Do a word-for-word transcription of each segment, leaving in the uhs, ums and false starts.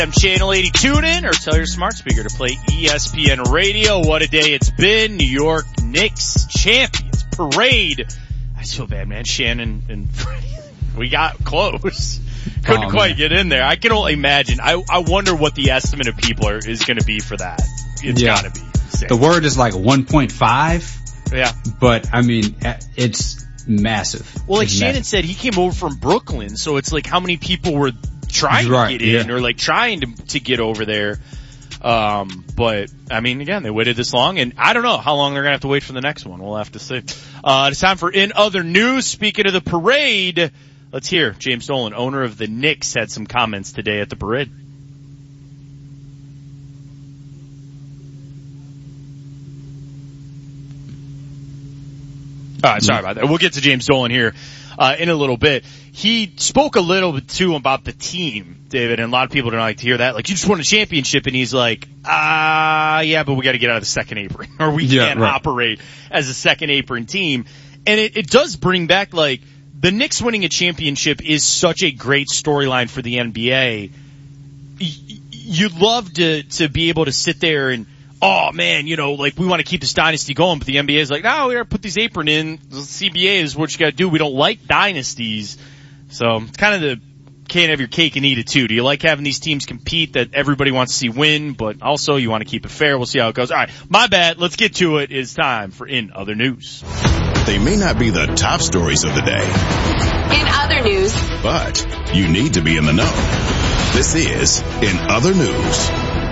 I'm Channel eighty. Tune in or tell your smart speaker to play E S P N Radio. What a day it's been. New York Knicks champions parade. I feel bad, man. Shannon and Freddie, we got close. Couldn't oh, quite man. get in there. I can only imagine. I I wonder what the estimate of people are, is going to be for that. It's yeah. got to be insane. The word is like one point five. Yeah. But, I mean, it's massive. Well, like it's Shannon massive. said, he came over from Brooklyn, so it's like how many people were trying right, to get in yeah. or like trying to to get over there. Um, but I mean, again, they waited this long, and I don't know how long they're gonna have to wait for the next one. We'll have to see. Uh, it's time for In Other News. Speaking of the parade, let's hear James Dolan, owner of the Knicks, had some comments today at the parade. All right, sorry about that. We'll get to James Dolan here uh, in a little bit. He spoke a little bit, too, about the team, David, and a lot of people don't like to hear that. Like, you just won a championship, and he's like, ah, uh, yeah, but we got to get out of the second apron, or we yeah, can't right. operate as a second apron team. And it, it does bring back, like, the Knicks winning a championship is such a great storyline for the N B A. You'd love to, to be able to sit there and, oh man, you know, like we want to keep this dynasty going, but the N B A is like, no, we gotta put this apron in. The C B A is what you gotta do. We don't like dynasties. So it's kind of the can't have your cake and eat it too. Do you like having these teams compete that everybody wants to see win, but also you want to keep it fair? We'll see how it goes. All right, my bad. Let's get to it. It's time for In Other News. They may not be the top stories of the day. In other news. But you need to be in the know. This is In Other News.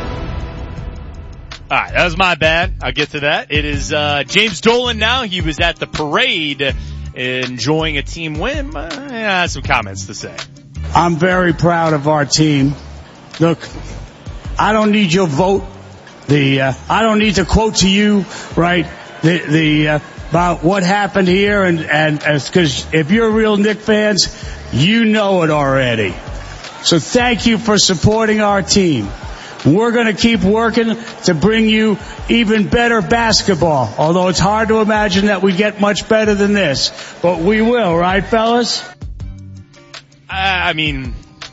All right, that was my bad. I'll get to that. It is uh James Dolan now. He was at the parade enjoying a team win. Uh, yeah, some comments to say. I'm very proud of our team. Look, I don't need your vote. The uh, I don't need to quote to you, right? The the uh, about what happened here, and and because if you're real Knicks fans, you know it already. So thank you for supporting our team. We're going to keep working to bring you even better basketball, although it's hard to imagine that we get much better than this. But we will, right, fellas? I mean,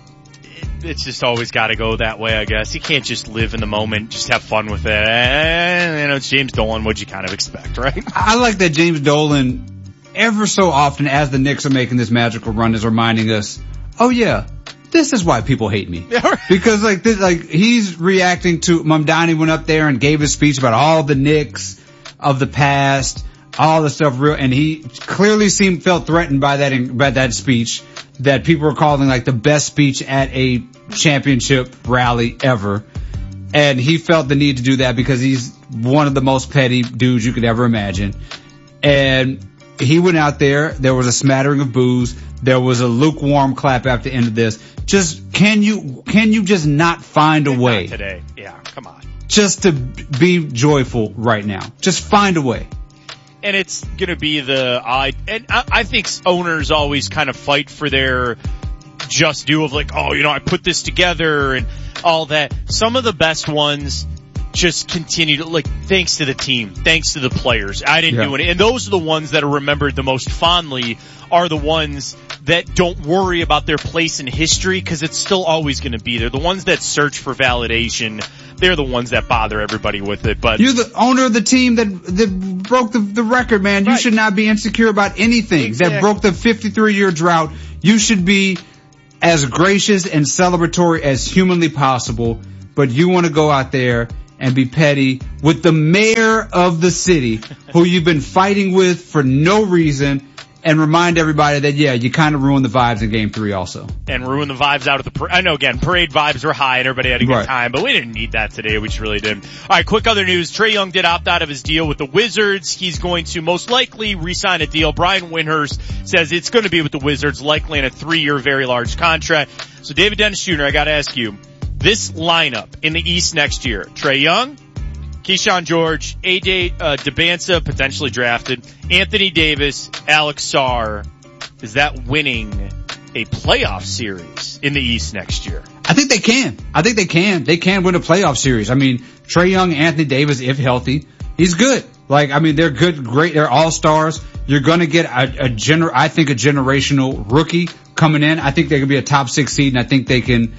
it's just always got to go that way, I guess. You can't just live in the moment, just have fun with it. And, you know, it's James Dolan. What'd you kind of expect, right? I like that James Dolan, ever so often as the Knicks are making this magical run, is reminding us, oh, yeah, this is why people hate me. Because like this, like he's reacting to Mamdani went up there and gave his speech about all the Knicks of the past, all the stuff real, and he clearly seemed felt threatened by that by that speech that people were calling like the best speech at a championship rally ever. And he felt the need to do that because he's one of the most petty dudes you could ever imagine. And he went out there. There was a smattering of boos. There was a lukewarm clap after the end of this. Just, can you, can you just not find a way? Not today. Yeah, come on. Just to be joyful right now. Just find a way. And it's gonna be the, I, and I, I think owners always kind of fight for their just due of like, oh, you know, I put this together and all that. Some of the best ones just continue to, like, thanks to the team, thanks to the players. I didn't yeah. do it. And those are the ones that are remembered the most fondly, are the ones that don't worry about their place in history because it's still always going to be there. The ones that search for validation, they're the ones that bother everybody with it. But you're the owner of the team that that broke the, the record, man. You right. should not be insecure about anything exactly. that broke the fifty-three year drought. You should be as gracious and celebratory as humanly possible, but you want to go out there and be petty with the mayor of the city who you've been fighting with for no reason, and remind everybody that, yeah, you kind of ruined the vibes in game three also. And ruined the vibes out of the parade. I know, again, parade vibes were high and everybody had a good right. time, but we didn't need that today. We just really didn't. All right, quick other news. Trae Young did opt out of his deal with the Wizards. He's going to most likely re-sign a deal. Brian Windhorst says it's going to be with the Wizards, likely in a three-year, very large contract. So, David Dennis Junior, I got to ask you, this lineup in the East next year, Trae Young, Keyshawn George, A J uh, Debinca, potentially drafted, Anthony Davis, Alex Sarr, is that winning a playoff series in the East next year? I think they can. I think they can. They can win a playoff series. I mean, Trae Young, Anthony Davis, if healthy, he's good. Like, I mean, they're good, great, they're all-stars. You're gonna get a, a gener, I think a generational rookie coming in. I think they could be a top six seed, and I think they can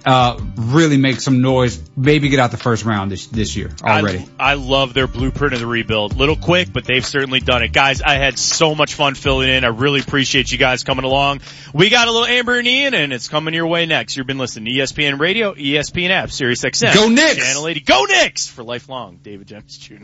uh, really make some noise, maybe get out the first round this, this year already. I, I love their blueprint of the rebuild. Little quick, but they've certainly done it. Guys, I had so much fun filling in. I really appreciate you guys coming along. We got a little Amber and Ian, and it's coming your way next. You've been listening to E S P N Radio, E S P N app, Sirius X M. Go Knicks! Channel eighty. Go Knicks! For lifelong, David Jones Junior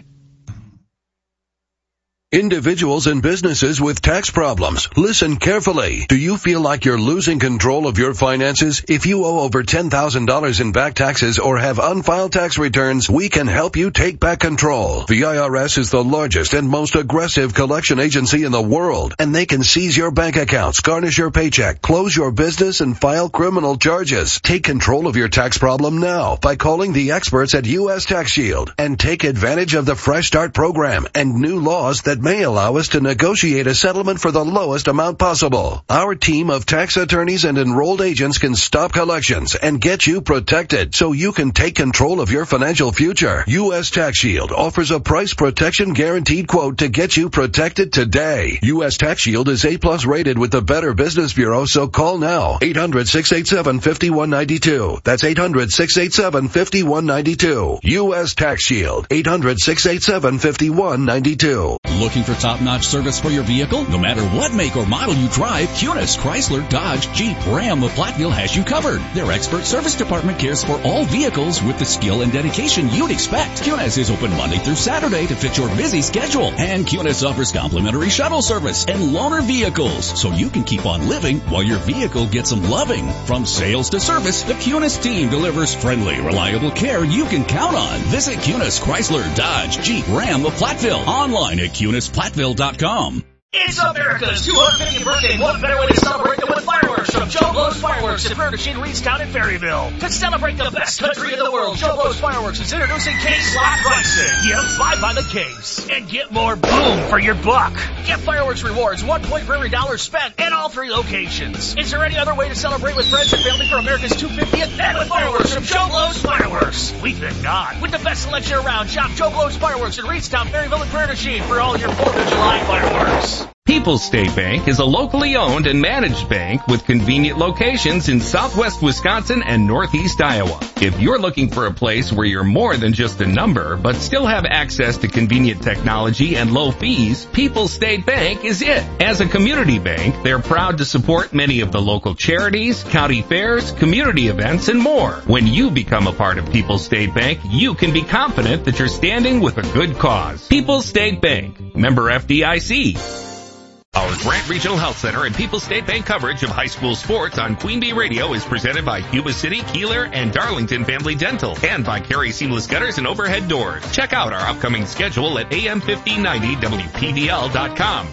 Individuals and businesses with tax problems, listen carefully. Do you feel like you're losing control of your finances? If you owe over ten thousand dollars in back taxes or have unfiled tax returns, we can help you take back control. The I R S is the largest and most aggressive collection agency in the world, and they can seize your bank accounts, garnish your paycheck, close your business, and file criminal charges. Take control of your tax problem now by calling the experts at U S Tax Shield and take advantage of the Fresh Start program and new laws that may allow us to negotiate a settlement for the lowest amount possible. Our team of tax attorneys and enrolled agents can stop collections and get you protected so you can take control of your financial future. U S Tax Shield offers a price protection guaranteed quote to get you protected today. U S Tax Shield is A plus rated with the Better Business Bureau, so call now. eight hundred, six eight seven, five one nine two. That's eight hundred, six eight seven, five one nine two. U S Tax Shield. eight hundred, six eight seven, five one nine two. Looking for top-notch service for your vehicle? No matter what make or model you drive, Kunis, Chrysler, Dodge, Jeep, Ram of Platteville has you covered. Their expert service department cares for all vehicles with the skill and dedication you'd expect. Kunis is open Monday through Saturday to fit your busy schedule. And Kunis offers complimentary shuttle service and loaner vehicles, so you can keep on living while your vehicle gets some loving. From sales to service, the Kunis team delivers friendly, reliable care you can count on. Visit Kunis, Chrysler, Dodge, Jeep, Ram of Platteville. Online at Kunis Platteville dot com. It's America's two hundred fiftieth birthday. What better way to celebrate than with fireworks from Joe Blow's Fireworks in Prairie du Chien, Reedstown, and Ferryville. To celebrate the best country in the world, Joe Blow's Fireworks is introducing case slot pricing. Yep, buy by the case and get more boom for your buck. Get fireworks rewards, one point for every dollar spent in all three locations. Is there any other way to celebrate with friends and family for America's two hundred fiftieth than with fireworks from Joe Blow's Fireworks? We think not. With the best selection around, shop Joe Blow's Fireworks in Reedstown, Ferryville, and Prairie du Chien for all your fourth of July fireworks. People's State Bank is a locally owned and managed bank with convenient locations in southwest Wisconsin and northeast Iowa. If you're looking for a place where you're more than just a number, but still have access to convenient technology and low fees, People's State Bank is it. As a community bank, they're proud to support many of the local charities, county fairs, community events, and more. When you become a part of People's State Bank, you can be confident that you're standing with a good cause. People's State Bank, member F D I C. Our Grant Regional Health Center and People's State Bank coverage of high school sports on Queen Bee Radio is presented by Yuba City, Keeler, and Darlington Family Dental, and by Carey Seamless Gutters and Overhead Doors. Check out our upcoming schedule at A M fifteen ninety W P V L dot com.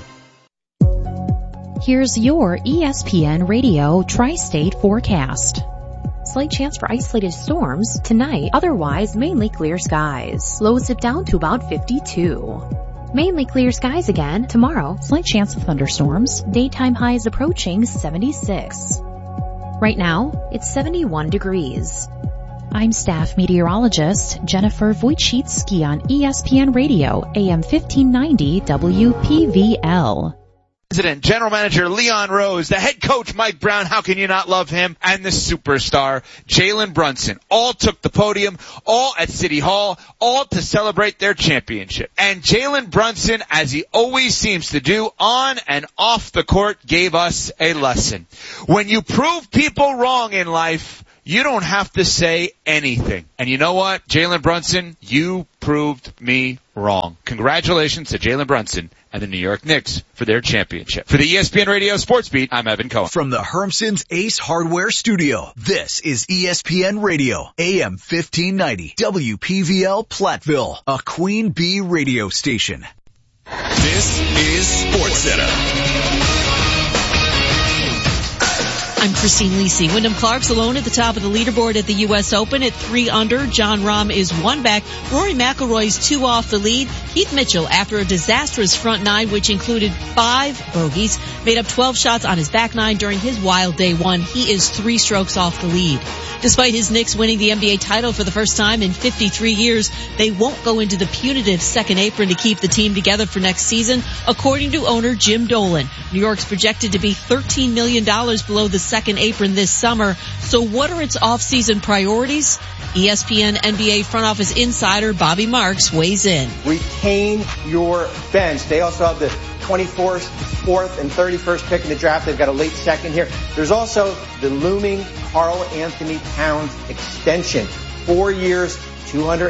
Here's your E S P N Radio Tri-State forecast. Slight chance for isolated storms tonight, otherwise mainly clear skies. Lows dip down to about fifty-two. Mainly clear skies again tomorrow. Slight chance of thunderstorms. Daytime highs approaching seventy-six. Right now, it's seventy-one degrees. I'm staff meteorologist Jennifer Wojcicki on E S P N Radio, A M fifteen ninety W P V L. President, General Manager Leon Rose, the head coach Mike Brown, how can you not love him, and the superstar Jalen Brunson, all took the podium, all at City Hall, all to celebrate their championship. And Jalen Brunson, as he always seems to do, on and off the court, gave us a lesson. When you prove people wrong in life, you don't have to say anything. And you know what, Jalen Brunson, you proved me wrong. Congratulations to Jalen Brunson and the New York Knicks for their championship. For the E S P N Radio Sports Beat, I'm Evan Cohen. From the Hermson's Ace Hardware Studio, this is E S P N Radio, A M fifteen ninety, W P V L Platteville, a Queen Bee radio station. This is Sports Center. I'm Christine Lisi. Wyndham Clark's alone at the top of the leaderboard at the U S Open at three under. John Rahm is one back. Rory McIlroy's two off the lead. Keith Mitchell, after a disastrous front nine, which included five bogeys, made up twelve shots on his back nine during his wild day one. He is three strokes off the lead. Despite his Knicks winning the N B A title for the first time in fifty-three years, they won't go into the punitive second apron to keep the team together for next season, according to owner Jim Dolan. New York's projected to be thirteen million dollars below the second apron this summer. So what are its off-season priorities? E S P N N B A front office insider Bobby Marks weighs in. Retain your bench. They also have the twenty-fourth, fourth, and thirty-first pick in the draft. They've got a late second here. There's also the looming Karl Anthony Towns extension. Four years, two hundred